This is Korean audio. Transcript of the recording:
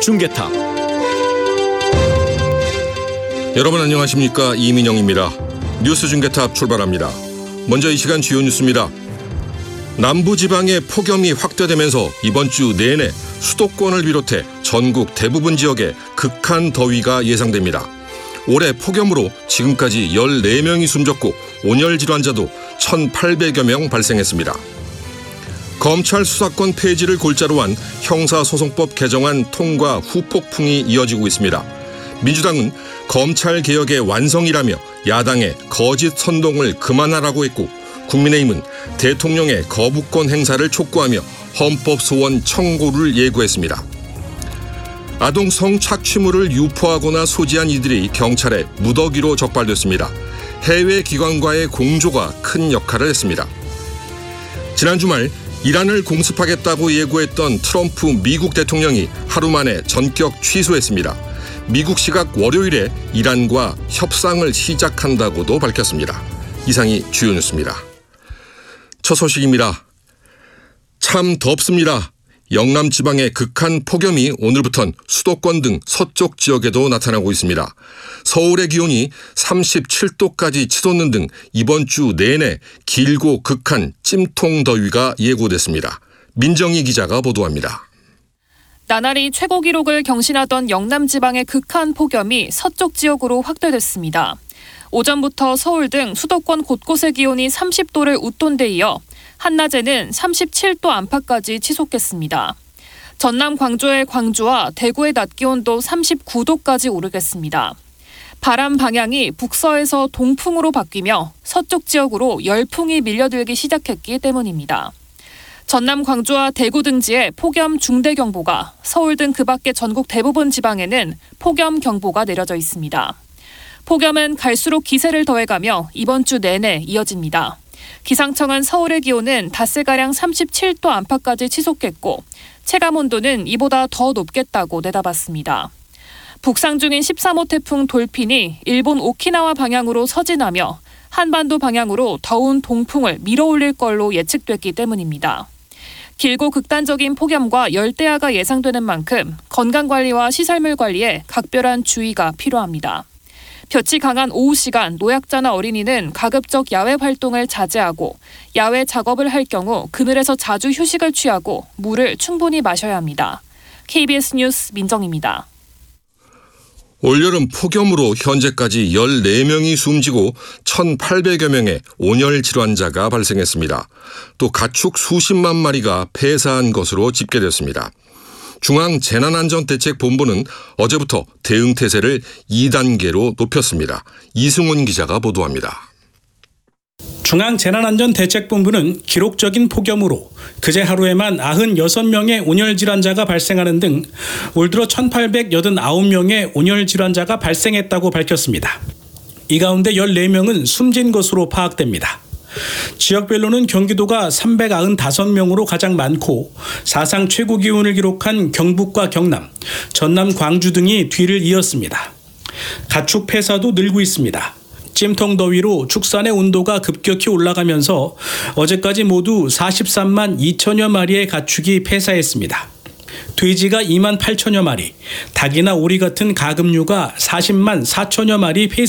중계탑. 여러분 안녕하십니까? 이민영입니다. 뉴스 중계탑 출발합니다. 먼저 이 시간 주요 뉴스입니다. 남부지방의 폭염이 확대되면서 이번 주 내내 수도권을 비롯해 전국 대부분 지역에 극한 더위가 예상됩니다. 올해 폭염으로 지금까지 14명이 숨졌고 온열 질환자도 1,800여 명 발생했습니다. 검찰 수사권 폐지를 골자로 한 형사소송법 개정안 통과 후폭풍이 이어지고 있습니다. 민주당은 검찰개혁의 완성이라며 야당의 거짓 선동을 그만하라고 했고, 국민의힘은 대통령의 거부권 행사를 촉구하며 헌법소원 청구를 예고했습니다. 아동 성착취물을 유포하거나 소지한 이들이 경찰에 무더기로 적발됐습니다. 해외 기관과의 공조가 큰 역할을 했습니다. 지난 주말 이란을 공습하겠다고 예고했던 트럼프 미국 대통령이 하루 만에 전격 취소했습니다. 미국 시각 월요일에 이란과 협상을 시작한다고도 밝혔습니다. 이상이 주요 뉴스입니다. 첫 소식입니다. 참 덥습니다. 영남 지방의 극한 폭염이 오늘부턴 수도권 등 서쪽 지역에도 나타나고 있습니다. 서울의 기온이 37도까지 치솟는 등 이번 주 내내 길고 극한 찜통 더위가 예고됐습니다. 민정희 기자가 보도합니다. 나날이 최고 기록을 경신하던 영남 지방의 극한 폭염이 서쪽 지역으로 확대됐습니다. 오전부터 서울 등 수도권 곳곳의 기온이 30도를 웃돈 데 이어 한낮에는 37도 안팎까지 치솟겠습니다. 전남 광주의 광주와 대구의 낮 기온도 39도까지 오르겠습니다. 바람 방향이 북서에서 동풍으로 바뀌며 서쪽 지역으로 열풍이 밀려들기 시작했기 때문입니다. 전남 광주와 대구 등지에 폭염 중대경보가, 서울 등 그 밖의 전국 대부분 지방에는 폭염 경보가 내려져 있습니다. 폭염은 갈수록 기세를 더해가며 이번 주 내내 이어집니다. 기상청은 서울의 기온은 닷새가량 37도 안팎까지 치솟겠고 체감온도는 이보다 더 높겠다고 내다봤습니다. 북상 중인 13호 태풍 돌핀이 일본 오키나와 방향으로 서진하며 한반도 방향으로 더운 동풍을 밀어올릴 걸로 예측됐기 때문입니다. 길고 극단적인 폭염과 열대야가 예상되는 만큼 건강관리와 시설물 관리에 각별한 주의가 필요합니다. 볕이 강한 오후 시간 노약자나 어린이는 가급적 야외 활동을 자제하고 야외 작업을 할 경우 그늘에서 자주 휴식을 취하고 물을 충분히 마셔야 합니다. KBS 뉴스 민정입니다. 올여름 폭염으로 현재까지 14명이 숨지고 1,800여 명의 온열 질환자가 발생했습니다. 또 가축 수십만 마리가 폐사한 것으로 집계됐습니다. 중앙재난안전대책본부는 어제부터 대응태세를 2단계로 높였습니다. 이승훈 기자가 보도합니다. 중앙재난안전대책본부는 기록적인 폭염으로 그제 하루에만 96명의 온열 질환자가 발생하는 등 올 들어 1,889명의 온열 질환자가 발생했다고 밝혔습니다. 이 가운데 14명은 숨진 것으로 파악됩니다. 지역별로는 경기도가 395명으로 가장 많고 사상 최고 기온을 기록한 경북과 경남, 전남, 광주 등이 뒤를 이었습니다. 가축 폐사도 늘고 있습니다. 찜통 더위로 축산의 온도가 급격히 올라가면서 어제까지 모두 43만 2천여 마리의 가축이 폐사했습니다. 돼지가 2만 8천여 마리, 닭이나 오리 같은 가금류가 40만 4천여 마리 폐사